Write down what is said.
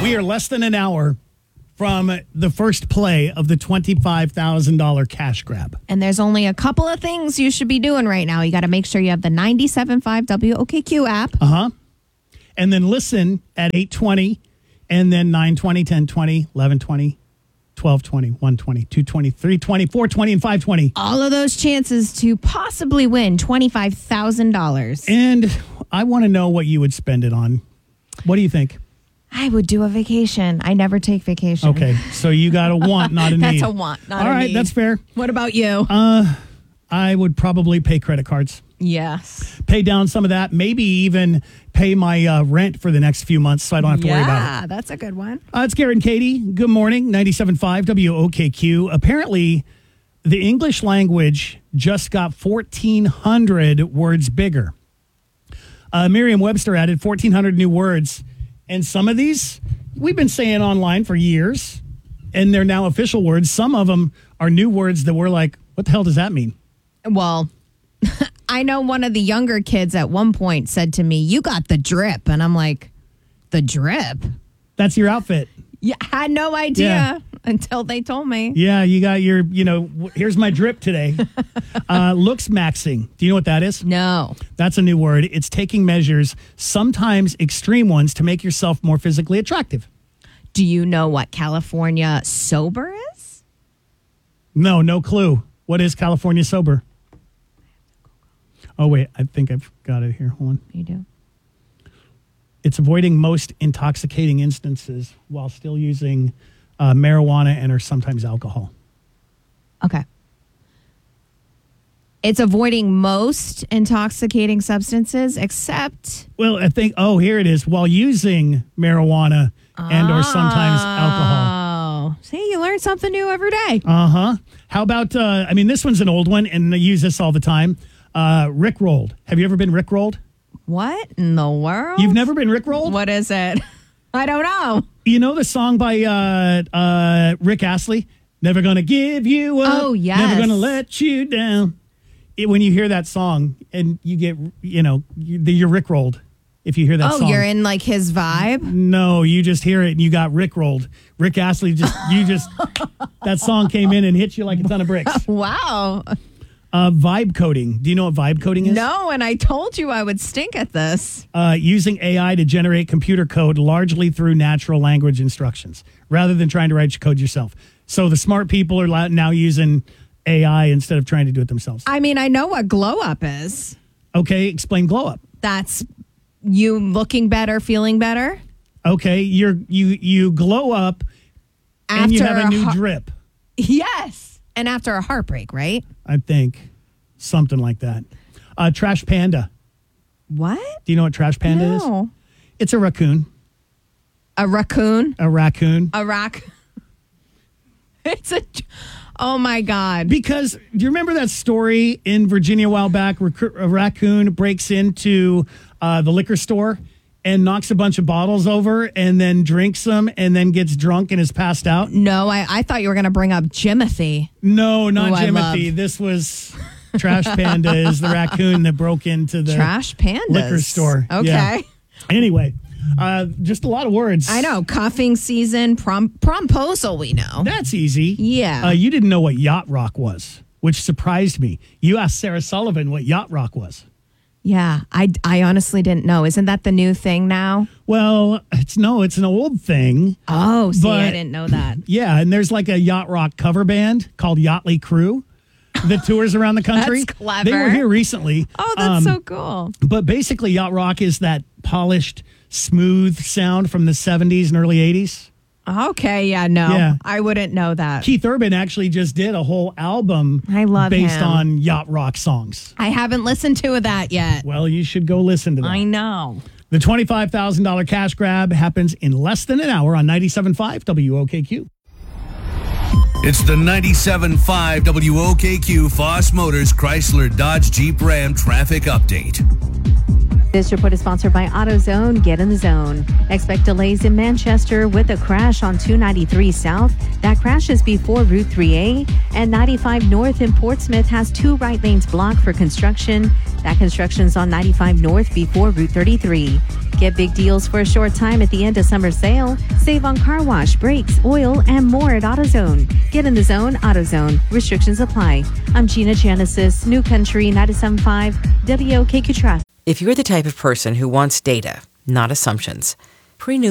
We are less than an hour from the first play of the $25,000 cash grab. And there's only a couple of things you should be doing right now. You got to make sure you have the 97.5 WOKQ app. And then listen at 8:20, and then 9:20, 10:20, 11:20, 12:20, 1:20, 2:20, 3:20, 4:20, and 5:20. All of those chances to possibly win $25,000. And I want to know what you would spend it on. What do you think? I would do a vacation. I never take vacation. Okay, so you got a want, not a need. That's a want, not a need. All right, that's fair. What about you? I would probably pay credit cards. Yes. Pay down some of that. Maybe even pay my rent for the next few months so I don't have to worry about it. Yeah, that's a good one. It's Garrett and Katie. Good morning. 97.5 WOKQ. Apparently, the English language just got 1,400 words bigger. Merriam-Webster added 1,400 new words. And some of these we've been saying online for years, and they're now official words. Some of them are new words that we're like, what the hell does that mean? Well, I know one of the younger kids at one point said to me, "You got the drip." And I'm like, the drip? That's your outfit. Yeah, I had no idea until they told me. Yeah, you got your, here's my drip today. Looks maxing. Do you know what that is? No. That's a new word. It's taking measures, sometimes extreme ones, to make yourself more physically attractive. Do you know what California sober is? No clue. What is California sober? Oh, wait, I think I've got it here. Hold on. You do? It's avoiding most intoxicating instances while still using marijuana and or sometimes alcohol. Okay. It's avoiding most intoxicating substances except... Well, I think, here it is. While using marijuana and or sometimes alcohol. Oh. See, you learn something new every day. How about, this one's an old one, and I use this all the time. Rickrolled. Have you ever been Rickrolled? What in the world? You've never been Rickrolled? What is it? I don't know. You know the song by Rick Astley? Never gonna give you up. Oh, yes. Never gonna let you down. When you hear that song and you get, you're Rickrolled if you hear that song. Oh, you're in like his vibe? No, you just hear it and you got Rickrolled. Rick Astley that song came in and hit you like a ton of bricks. Wow. Vibe coding. Do you know what vibe coding is? No, and I told you I would stink at this. Using AI to generate computer code largely through natural language instructions rather than trying to write your code yourself. So the smart people are now using AI instead of trying to do it themselves. I mean, I know what glow up is. Okay, explain glow up. That's you looking better, feeling better. Okay, you glow up and you have a new drip. Yes. And after a heartbreak, right? I think something like that. Trash panda. What? Do you know what trash panda is? It's a raccoon. A raccoon? A raccoon. It's a... Oh, my God. Because do you remember that story in Virginia a while back where a raccoon breaks into the liquor store and knocks a bunch of bottles over and then drinks them and then gets drunk and is passed out? No, I thought you were going to bring up Jimothy. No, not Jimothy. This was Trash Panda is the raccoon that broke into the Trash Pandas liquor store. Okay. Yeah. Anyway, just a lot of words. I know. Cuffing season, promposal, we know. That's easy. Yeah. You didn't know what yacht rock was, which surprised me. You asked Sarah Sullivan what yacht rock was. Yeah, I honestly didn't know. Isn't that the new thing now? Well, it's an old thing. Oh, see, I didn't know that. Yeah, and there's like a yacht rock cover band called Yachtly Crew that tours around the country. That's clever. They were here recently. Oh, that's so cool. But basically, yacht rock is that polished, smooth sound from the 70s and early 80s. Okay, yeah, no. Yeah. I wouldn't know that. Keith Urban actually just did a whole album based him. on yacht rock songs. I haven't listened to that yet. Well, you should go listen to that. I know. The $25,000 cash grab happens in less than an hour on 97.5 WOKQ. It's the 97.5 WOKQ Foss Motors Chrysler Dodge Jeep Ram traffic update. This report is sponsored by AutoZone. Get in the zone. Expect delays in Manchester with a crash on 293 South. That crash is before Route 3A. And 95 North in Portsmouth has 2 right lanes blocked for construction. That construction's on 95 North before Route 33. Get big deals for a short time at the end of summer sale. Save on car wash, brakes, oil, and more at AutoZone. Get in the zone, AutoZone. Restrictions apply. I'm Gina Genesis, New Country 97.5 WOKQ Traffic. If you're the type of person who wants data, not assumptions, Prenew